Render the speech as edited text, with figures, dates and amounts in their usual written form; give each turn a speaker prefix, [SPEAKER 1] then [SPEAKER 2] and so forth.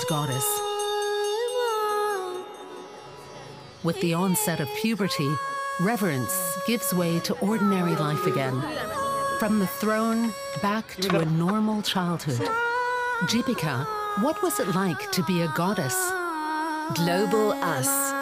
[SPEAKER 1] goddess. With the onset of puberty, reverence gives way to ordinary life again. From the throne back to a normal childhood. Deepika, what was it like to be a goddess?
[SPEAKER 2] Global Us.